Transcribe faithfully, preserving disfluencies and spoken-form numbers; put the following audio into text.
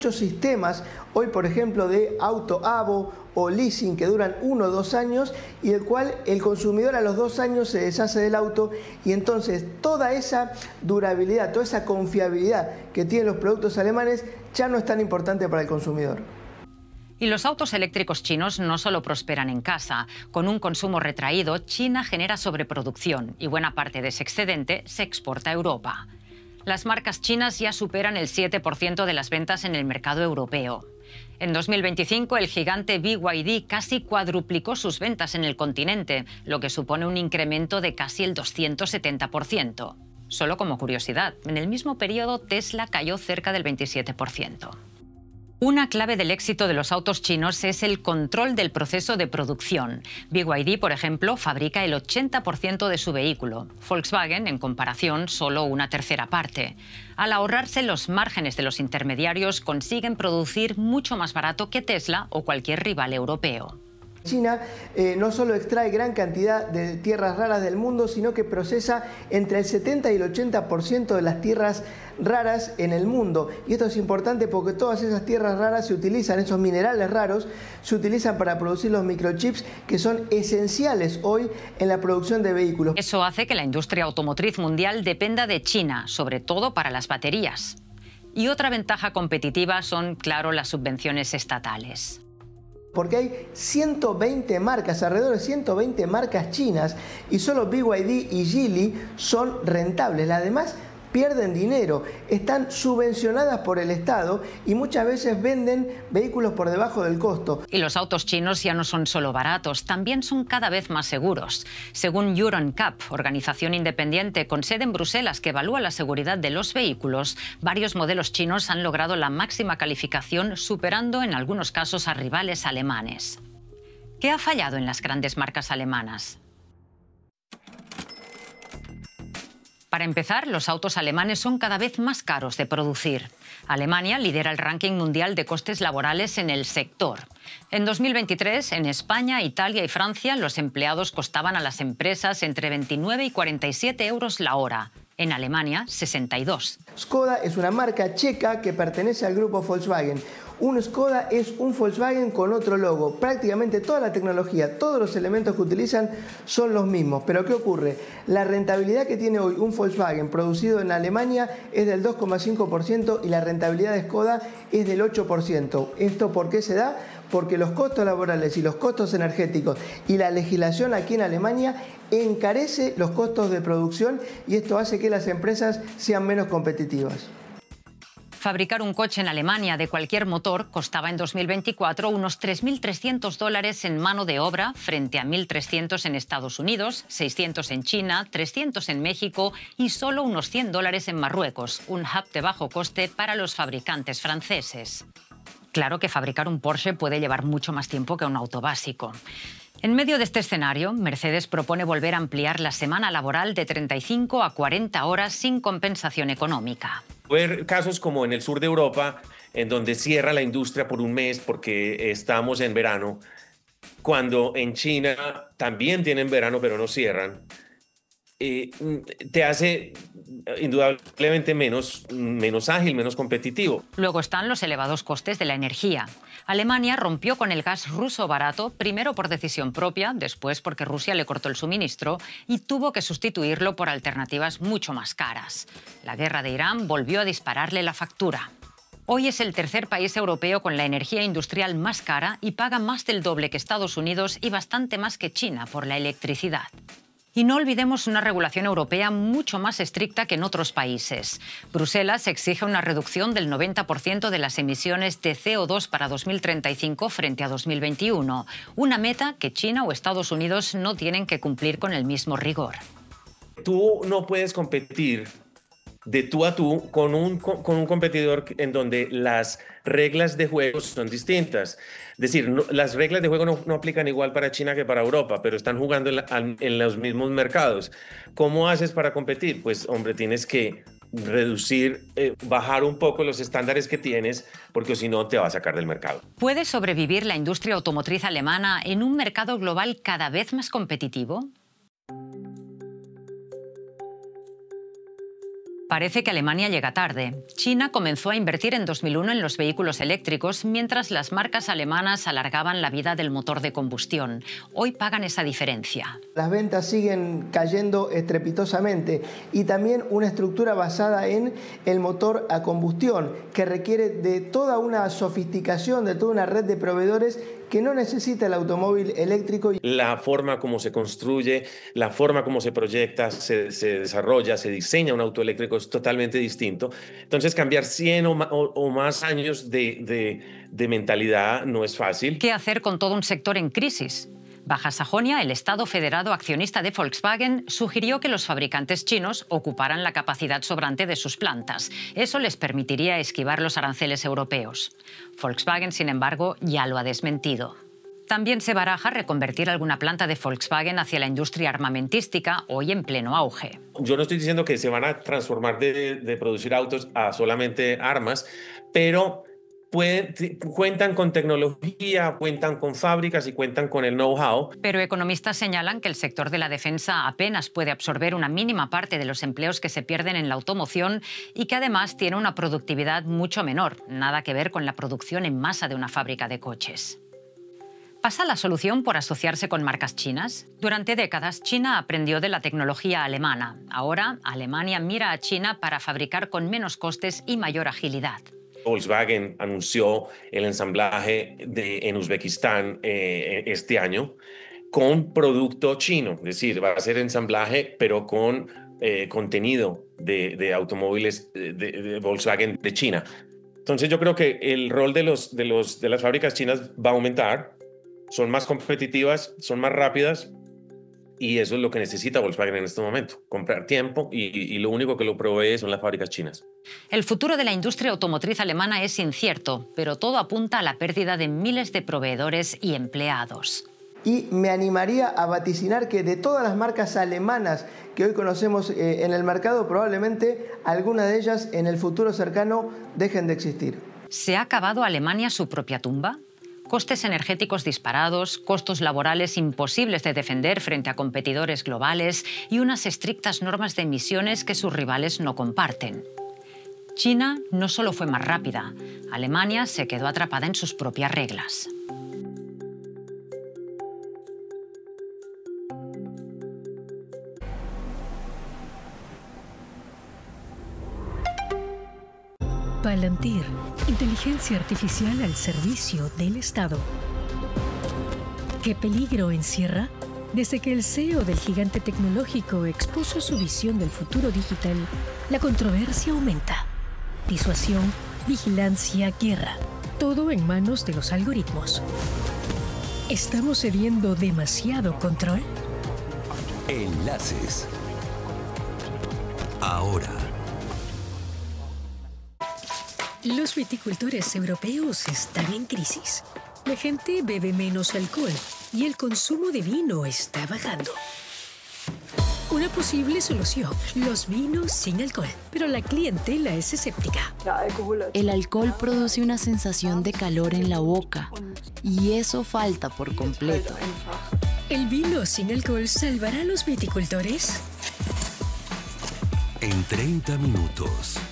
Muchos sistemas, hoy por ejemplo de auto abo o leasing que duran uno o dos años y el cual el consumidor a los dos años se deshace del auto y entonces toda esa durabilidad, toda esa confiabilidad que tienen los productos alemanes ya no es tan importante para el consumidor. Y los autos eléctricos chinos no solo prosperan en casa. Con un consumo retraído, China genera sobreproducción y buena parte de ese excedente se exporta a Europa. Las marcas chinas ya superan el siete por ciento de las ventas en el mercado europeo. En dos mil veinticinco, el gigante B Y D casi cuadruplicó sus ventas en el continente, lo que supone un incremento de casi el doscientos setenta por ciento. Solo como curiosidad, en el mismo periodo Tesla cayó cerca del veintisiete por ciento. Una clave del éxito de los autos chinos es el control del proceso de producción. B Y D, por ejemplo, fabrica el ochenta por ciento de su vehículo. Volkswagen, en comparación, solo una tercera parte. Al ahorrarse los márgenes de los intermediarios, consiguen producir mucho más barato que Tesla o cualquier rival europeo. China eh, no solo extrae gran cantidad de tierras raras del mundo, sino que procesa entre el setenta y el ochenta por ciento de las tierras raras en el mundo. Y esto es importante porque todas esas tierras raras se utilizan, esos minerales raros, se utilizan para producir los microchips que son esenciales hoy en la producción de vehículos. Eso hace que la industria automotriz mundial dependa de China, sobre todo para las baterías. Y otra ventaja competitiva son, claro, las subvenciones estatales. Porque hay ciento veinte marcas, alrededor de ciento veinte marcas chinas y solo B Y D y Geely son rentables. Las demás pierden dinero, están subvencionadas por el Estado y muchas veces venden vehículos por debajo del costo. Y los autos chinos ya no son solo baratos, también son cada vez más seguros. Según Euro N C A P, organización independiente con sede en Bruselas que evalúa la seguridad de los vehículos, varios modelos chinos han logrado la máxima calificación, superando en algunos casos a rivales alemanes. ¿Qué ha fallado en las grandes marcas alemanas? Para empezar, los autos alemanes son cada vez más caros de producir. Alemania lidera el ranking mundial de costes laborales en el sector. En dos mil veintitrés, en España, Italia y Francia, los empleados costaban a las empresas entre veintinueve y cuarenta y siete euros la hora. En Alemania, sesenta y dos. Skoda es una marca checa que pertenece al grupo Volkswagen. Un Skoda es un Volkswagen con otro logo. Prácticamente toda la tecnología, todos los elementos que utilizan son los mismos. Pero ¿qué ocurre? La rentabilidad que tiene hoy un Volkswagen producido en Alemania es del dos coma cinco por ciento y la rentabilidad de Skoda es del ocho por ciento. ¿Esto por qué se da? Porque los costos laborales y los costos energéticos y la legislación aquí en Alemania encarece los costos de producción y esto hace que las empresas sean menos competitivas. Fabricar un coche en Alemania de cualquier motor costaba en dos mil veinticuatro unos tres mil trescientos dólares en mano de obra frente a mil trescientos en Estados Unidos, seiscientos en China, trescientos en México y solo unos cien dólares en Marruecos, un hub de bajo coste para los fabricantes franceses. Claro que fabricar un Porsche puede llevar mucho más tiempo que un auto básico. En medio de este escenario, Mercedes propone volver a ampliar la semana laboral de treinta y cinco a cuarenta horas sin compensación económica. Ver casos como en el sur de Europa, en donde cierra la industria por un mes porque estamos en verano, cuando en China también tienen verano pero no cierran, eh, te hace indudablemente menos, menos ágil, menos competitivo. Luego están los elevados costes de la energía. Alemania rompió con el gas ruso barato, primero por decisión propia, después porque Rusia le cortó el suministro y tuvo que sustituirlo por alternativas mucho más caras. La guerra de Irán volvió a dispararle la factura. Hoy es el tercer país europeo con la energía industrial más cara y paga más del doble que Estados Unidos y bastante más que China por la electricidad. Y no olvidemos una regulación europea mucho más estricta que en otros países. Bruselas exige una reducción del noventa por ciento de las emisiones de C O dos para dos mil treinta y cinco frente a dos mil veintiuno, una meta que China o Estados Unidos no tienen que cumplir con el mismo rigor. Tú no puedes competir de tú a tú con un, con un competidor en donde las reglas de juego son distintas. Es decir, no, las reglas de juego no, no aplican igual para China que para Europa, pero están jugando en, la, en los mismos mercados. ¿Cómo haces para competir? Pues, hombre, tienes que reducir, eh, bajar un poco los estándares que tienes, porque si no te va a sacar del mercado. ¿Puede sobrevivir la industria automotriz alemana en un mercado global cada vez más competitivo? Parece que Alemania llega tarde. China comenzó a invertir en dos mil uno en los vehículos eléctricos, mientras las marcas alemanas alargaban la vida del motor de combustión. Hoy pagan esa diferencia. Las ventas siguen cayendo estrepitosamente y también una estructura basada en el motor a combustión, que requiere de toda una sofisticación, de toda una red de proveedores que no necesita el automóvil eléctrico. La forma como se construye, la forma como se proyecta, se, se desarrolla, se diseña un auto eléctrico es totalmente distinto. Entonces, cambiar cien o, o, o más años de, de, de mentalidad no es fácil. ¿Qué hacer con todo un sector en crisis? Baja Sajonia, el Estado federado accionista de Volkswagen, sugirió que los fabricantes chinos ocuparan la capacidad sobrante de sus plantas. Eso les permitiría esquivar los aranceles europeos. Volkswagen, sin embargo, ya lo ha desmentido. También se baraja reconvertir alguna planta de Volkswagen hacia la industria armamentística, hoy en pleno auge. Yo no estoy diciendo que se van a transformar de, de producir autos a solamente armas, pero Pueden, cuentan con tecnología, cuentan con fábricas y cuentan con el know-how. Pero economistas señalan que el sector de la defensa apenas puede absorber una mínima parte de los empleos que se pierden en la automoción y que además tiene una productividad mucho menor, nada que ver con la producción en masa de una fábrica de coches. ¿Pasa la solución por asociarse con marcas chinas? Durante décadas, China aprendió de la tecnología alemana. Ahora, Alemania mira a China para fabricar con menos costes y mayor agilidad. Volkswagen anunció el ensamblaje de, en Uzbekistán eh, este año con producto chino, es decir, va a ser ensamblaje pero con eh, contenido de, de automóviles de, de Volkswagen de China. Entonces yo creo que el rol de, los, de, los, de las fábricas chinas va a aumentar, son más competitivas, son más rápidas y eso es lo que necesita Volkswagen en este momento, comprar tiempo y, y lo único que lo provee son las fábricas chinas. El futuro de la industria automotriz alemana es incierto, pero todo apunta a la pérdida de miles de proveedores y empleados. Y me animaría a vaticinar que de todas las marcas alemanas que hoy conocemos eh, en el mercado, probablemente algunas de ellas en el futuro cercano dejen de existir. ¿Se ha acabado Alemania su propia tumba? Costes energéticos disparados, costos laborales imposibles de defender frente a competidores globales y unas estrictas normas de emisiones que sus rivales no comparten. China no solo fue más rápida, Alemania se quedó atrapada en sus propias reglas. Palantir, inteligencia artificial al servicio del Estado. ¿Qué peligro encierra? Desde que el C E O del gigante tecnológico expuso su visión del futuro digital, la controversia aumenta. Disuasión, vigilancia, guerra, todo en manos de los algoritmos. ¿Estamos cediendo demasiado control? Enlaces. Ahora. Los viticultores europeos están en crisis. La gente bebe menos alcohol y el consumo de vino está bajando. Una posible solución, los vinos sin alcohol, pero la clientela es escéptica. El alcohol produce una sensación de calor en la boca y eso falta por completo. ¿El vino sin alcohol salvará a los viticultores? En treinta minutos.